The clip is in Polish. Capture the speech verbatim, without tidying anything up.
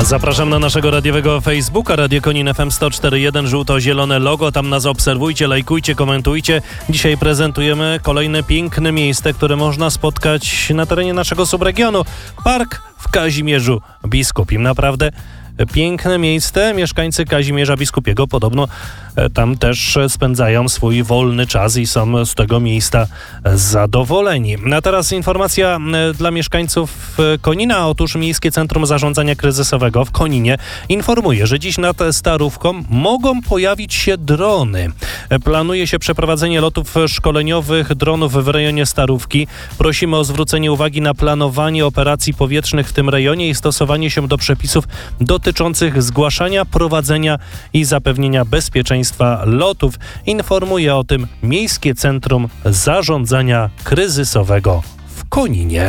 Zapraszam na naszego radiowego Facebooka, Radio Konin F M sto cztery jeden, żółto-zielone logo. Tam nas obserwujcie, lajkujcie, komentujcie. Dzisiaj prezentujemy kolejne piękne miejsce, które można spotkać na terenie naszego subregionu. Park w Kazimierzu Biskupim. Naprawdę piękne miejsce. Mieszkańcy Kazimierza Biskupiego podobno tam też spędzają swój wolny czas i są z tego miejsca zadowoleni. A teraz informacja dla mieszkańców Konina. Otóż Miejskie Centrum Zarządzania Kryzysowego w Koninie informuje, że dziś nad Starówką mogą pojawić się drony. Planuje się przeprowadzenie lotów szkoleniowych dronów w rejonie Starówki. Prosimy o zwrócenie uwagi na planowanie operacji powietrznych w tym rejonie i stosowanie się do przepisów dotyczących zgłaszania, prowadzenia i zapewnienia bezpieczeństwa lotów. Informuje o tym Miejskie Centrum Zarządzania Kryzysowego w Koninie.